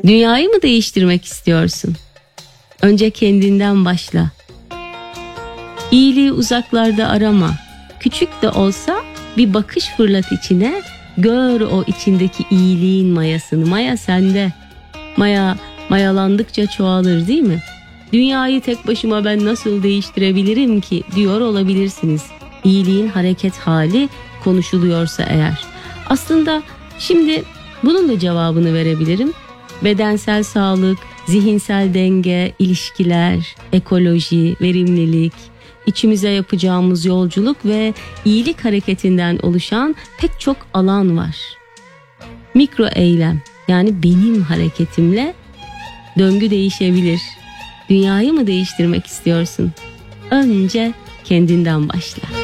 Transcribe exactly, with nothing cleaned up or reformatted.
Dünyayı mı değiştirmek istiyorsun? Önce kendinden başla. İyiliği uzaklarda arama. Küçük de olsa bir bakış fırlat içine. Gör o içindeki iyiliğin mayasını. Maya sende. Maya mayalandıkça çoğalır, değil mi? Dünyayı tek başıma ben nasıl değiştirebilirim ki diyor olabilirsiniz. İyiliğin hareket hali konuşuluyorsa eğer. Aslında şimdi bunun da cevabını verebilirim. Bedensel sağlık, zihinsel denge, ilişkiler, ekoloji, verimlilik, içimize yapacağımız yolculuk ve iyilik hareketinden oluşan pek çok alan var. Mikro eylem, yani benim hareketimle döngü değişebilir. Dünyayı mı değiştirmek istiyorsun? Önce kendinden başla.